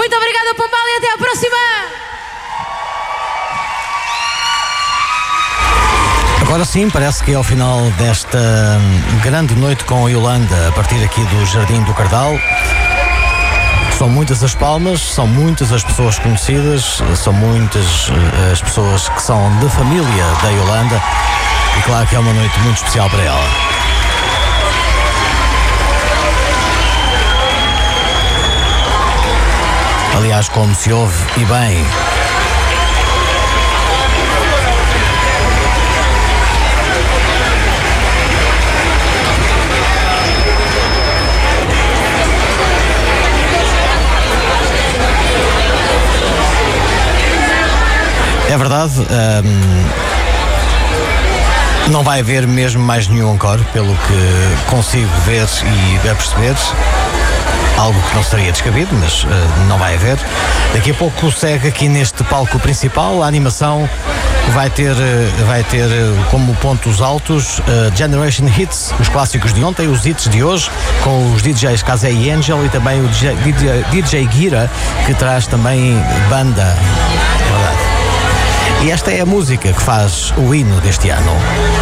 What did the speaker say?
Muito obrigada, Pombal, e até à próxima! Agora sim, parece que é ao final desta grande noite com a Yolanda, a partir aqui do Jardim do Cardal. São muitas as palmas, são muitas as pessoas conhecidas, são muitas as pessoas que são da família da Yolanda, e claro que é uma noite muito especial para ela. Aliás, como se ouve e bem, é verdade, não vai haver mesmo mais nenhum encore, pelo que consigo ver e perceber. Algo que não seria descabido, mas não vai haver. Daqui a pouco segue aqui neste palco principal. A animação vai ter como pontos altos Generation Hits, os clássicos de ontem, os hits de hoje, com os DJs Kazé e Angel, e também o DJ Gira, que traz também banda. É verdade. E esta é a música que faz o hino deste ano.